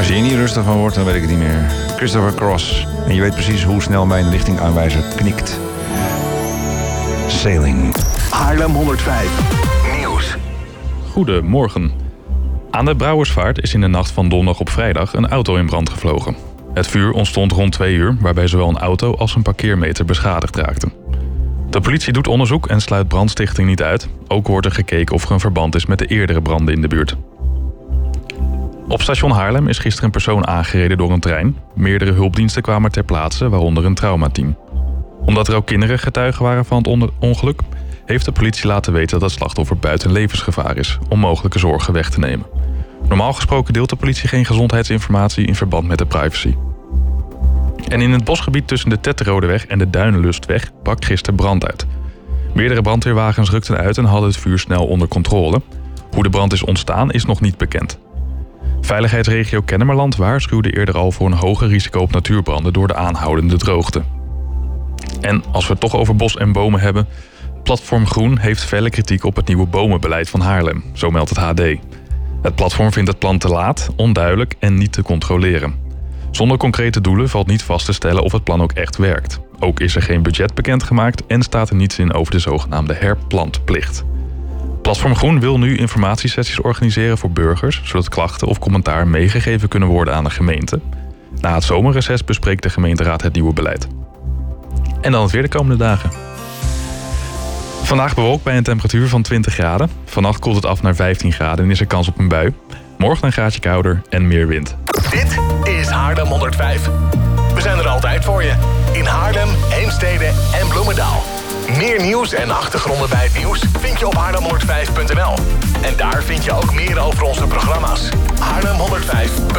Als je hier niet rustig van wordt, dan weet ik het niet meer. Christopher Cross. En je weet precies hoe snel mijn richtingaanwijzer knikt. Sailing. Haarlem 105. Nieuws. Goedemorgen. Aan de Brouwersvaart is in de nacht van donderdag op vrijdag een auto in brand gevlogen. Het vuur ontstond rond 2 uur, waarbij zowel een auto als een parkeermeter beschadigd raakten. De politie doet onderzoek en sluit brandstichting niet uit. Ook wordt er gekeken of er een verband is met de eerdere branden in de buurt. Op station Haarlem is gisteren een persoon aangereden door een trein. Meerdere hulpdiensten kwamen ter plaatse, waaronder een traumateam. Omdat er ook kinderen getuigen waren van het ongeluk, heeft de politie laten weten dat het slachtoffer buiten levensgevaar is, om mogelijke zorgen weg te nemen. Normaal gesproken deelt de politie geen gezondheidsinformatie in verband met de privacy. En in het bosgebied tussen de Tetterodeweg en de Duinenlustweg brak gisteren brand uit. Meerdere brandweerwagens rukten uit en hadden het vuur snel onder controle. Hoe de brand is ontstaan is nog niet bekend. Veiligheidsregio Kennemerland waarschuwde eerder al voor een hoger risico op natuurbranden door de aanhoudende droogte. En als we het toch over bos en bomen hebben, Platform Groen heeft felle kritiek op het nieuwe bomenbeleid van Haarlem, zo meldt het HD. Het platform vindt het plan te laat, onduidelijk en niet te controleren. Zonder concrete doelen valt niet vast te stellen of het plan ook echt werkt. Ook is er geen budget bekendgemaakt en staat er niets in over de zogenaamde herplantplicht. Platform Groen wil nu informatiesessies organiseren voor burgers, zodat klachten of commentaar meegegeven kunnen worden aan de gemeente. Na het zomerreces bespreekt de gemeenteraad het nieuwe beleid. En dan het weer de komende dagen. Vandaag bewolkt bij een temperatuur van 20 graden. Vannacht koelt het af naar 15 graden en is er kans op een bui. Morgen een graadje kouder en meer wind. Dit is Haarlem 105. We zijn er altijd voor je. In Haarlem, Heemstede en Bloemendaal. Meer nieuws en achtergronden bij het nieuws vind je op haarlem105.nl. En daar vind je ook meer over onze programma's. Haarlem 105.